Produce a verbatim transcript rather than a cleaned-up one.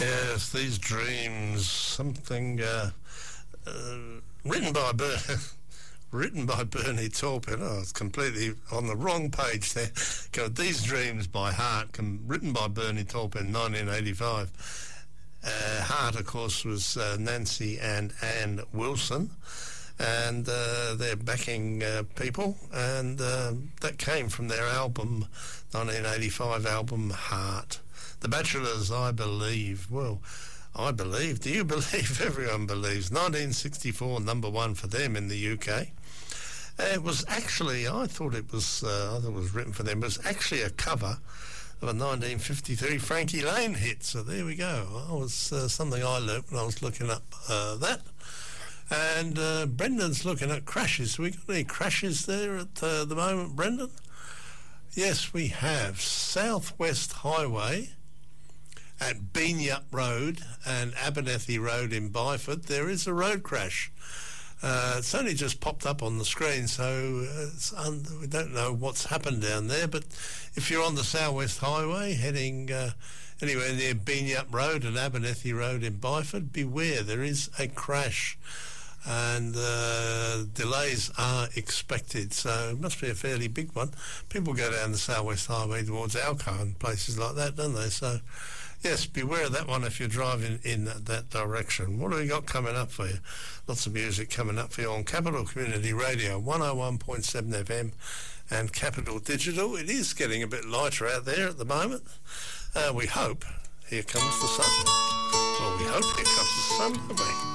Yes, these dreams, something uh, uh, written by Ber- written by Bernie Taupin. Oh, it's completely on the wrong page there. Got These Dreams by Heart, com- written by Bernie Taupin, nineteen eighty-five. Uh, Heart, of course, was uh, Nancy and Ann Wilson, and uh, they're backing uh, people, and uh, that came from their album, nineteen eighty-five album Heart. The Bachelors, I Believe. Well, I believe. Do you believe? Everyone believes. nineteen sixty-four, number one for them in the U K. Uh, it was actually, I thought it was, uh, I thought it was written for them. It was actually a cover of a nineteen fifty-three Frankie Lane hit. So there we go. That was uh, something I learnt when I was looking up uh, that. And uh, Brendan's looking at crashes. We got any crashes there at uh, the moment, Brendan? Yes, we have. Southwest Highway at Beanyup Road and Abernethy Road in Byford, there is a road crash. Uh, it's only just popped up on the screen, so it's un- we don't know what's happened down there, but if you're on the Southwest Highway heading uh, anywhere near Beanyup Road and Abernethy Road in Byford, beware, there is a crash. And uh, delays are expected, so it must be a fairly big one. People go down the Southwest Highway towards Alco and places like that, don't they? So, yes, beware of that one if you're driving in that, that direction. What have we got coming up for you? Lots of music coming up for you on Capital Community Radio, one oh one point seven F M and Capital Digital. It is getting a bit lighter out there at the moment. Uh, we hope. Here comes the sun. Well, we hope here comes the sun, don't we?